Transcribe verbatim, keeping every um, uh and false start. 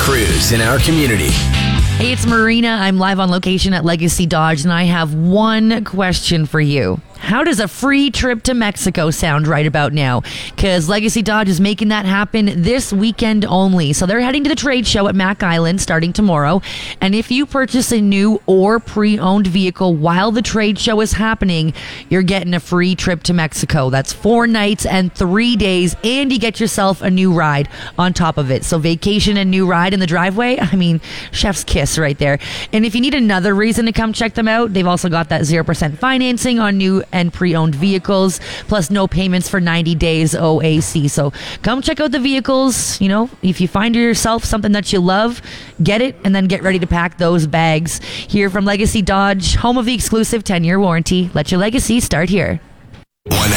crews in our community. Hey, it's Marina. I'm live on location at Legacy Dodge, and I have one question for you. How does a free trip to Mexico sound right about now? Because Legacy Dodge is making that happen this weekend only. So they're heading to the trade show at Mack Island starting tomorrow. And if you purchase a new or pre-owned vehicle while the trade show is happening, you're getting a free trip to Mexico. That's four nights and three days, and you get yourself a new ride on top of it. So vacation and new ride in the driveway, I mean, chef's kiss right there. And if you need another reason to come check them out, they've also got that zero percent financing on new and pre-owned vehicles, plus no payments for ninety days O A C. So come check out the vehicles. You know, if you find yourself something that you love, get it and then get ready to pack those bags. Here from Legacy Dodge, home of the exclusive ten-year warranty. Let your legacy start here. One